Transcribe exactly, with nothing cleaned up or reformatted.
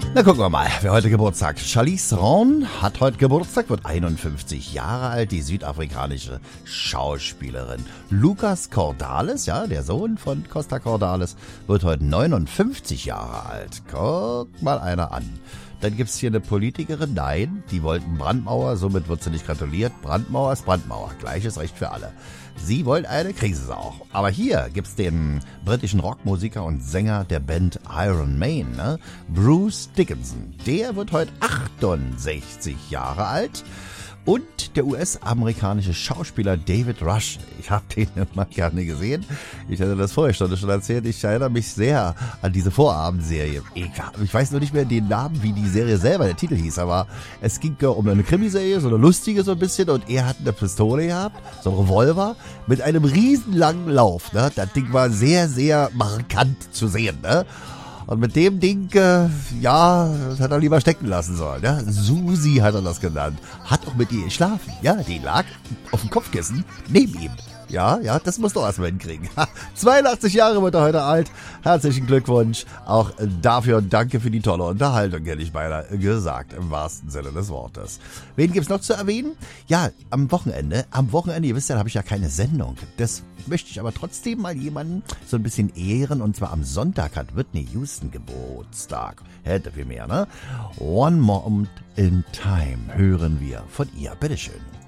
Na, gucken wir mal, wer heute Geburtstag. Charlize Theron hat heute Geburtstag, wird einundfünfzig Jahre alt, die südafrikanische Schauspielerin. Lucas Cordalis, ja, der Sohn von Costa Cordalis, wird heute neunundfünfzig Jahre alt. Guck mal einer an. Dann gibt's hier eine Politikerin, nein, die wollten Brandmauer, somit wird sie nicht gratuliert. Brandmauer ist Brandmauer, gleiches Recht für alle. Sie wollen eine Krisensau. Aber hier gibt's den britischen Rockmusiker und Sänger der Band Iron Maiden, ne? Bruce Dickinson. Der wird heute achtundsechzig Jahre alt. Und der U S-amerikanische Schauspieler David Rush. Ich habe den immer gerne gesehen. Ich hatte das vorher schon erzählt. Ich erinnere mich sehr an diese Vorabendserie. Ich, ich weiß nur nicht mehr den Namen, wie die Serie selber, der Titel hieß. Aber es ging um eine Krimiserie, so eine lustige so ein bisschen. Und er hat eine Pistole gehabt, so ein Revolver, mit einem riesenlangen Lauf. Ne? Das Ding war sehr, sehr markant zu sehen. Ne? Und mit dem Ding, äh, ja, das hat er lieber stecken lassen sollen. Ja? Susi hat er das genannt. Hat auch mit ihr geschlafen. Ja, die lag auf dem Kopfkissen neben ihm. Ja, ja, das musst du erstmal hinkriegen. zweiundachtzig Jahre wird er heute alt. Herzlichen Glückwunsch. Auch dafür und danke für die tolle Unterhaltung, hätte ich beinahe gesagt, im wahrsten Sinne des Wortes. Wen gibt's noch zu erwähnen? Ja, am Wochenende, am Wochenende, ihr wisst ja, da habe ich ja keine Sendung. Das möchte ich aber trotzdem mal jemanden so ein bisschen ehren. Und zwar am Sonntag hat Whitney Houston Geburtstag. Hätte viel mehr, ne? One Moment in Time hören wir von ihr. Bitteschön.